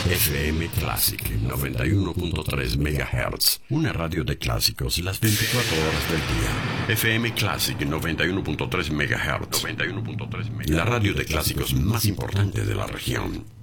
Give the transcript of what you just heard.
FM Classic 91.3 MHz. Una radio de clásicos las 24 horas del día. FM Classic 91.3 MHz. La radio de clásicos más importante de la región.